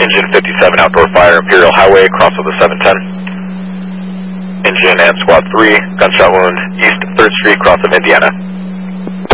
Engine 57 outdoor fire, Imperial Highway, cross of the 710. Engine and Squad 3, gunshot wound, East 3rd Street, cross of Indiana.